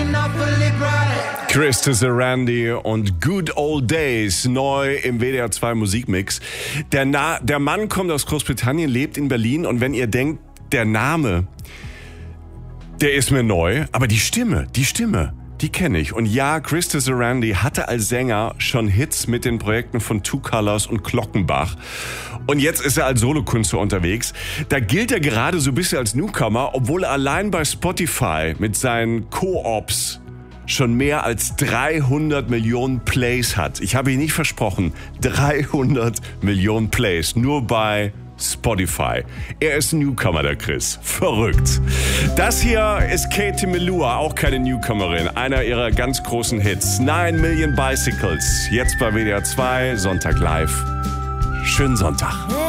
Christus Randy und Good Old Days, neu im WDR 2 Musikmix. Der Mann kommt aus Großbritannien, lebt in Berlin, und wenn ihr denkt, der Name, der ist mir neu, aber die Stimme, die kenne ich. Und ja, Christus Randy hatte als Sänger schon Hits mit den Projekten von Two Colors und Glockenbach. Und jetzt ist er als Solokünstler unterwegs. Da gilt er gerade so ein bisschen als Newcomer, obwohl er allein bei Spotify mit seinen Co-Ops schon mehr als 300 Millionen Plays hat. Ich habe ihn nicht versprochen, 300 Millionen Plays, nur bei Spotify. Er ist ein Newcomer, der Chris. Verrückt. Das hier ist Katie Melua, auch keine Newcomerin. Einer ihrer ganz großen Hits. 9 Million Bicycles. Jetzt bei WDR 2, Sonntag live. Schönen Sonntag.